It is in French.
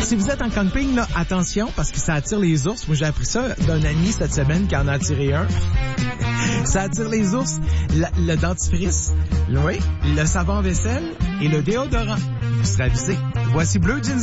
Si vous êtes en camping, là, attention, parce que ça attire les ours. Moi, j'ai appris ça d'un ami cette semaine qui en a attiré un. Ça attire les ours. Le dentifrice, oui, le savon vaisselle et le déodorant. Vous serez avisé. Voici Bleu Jeans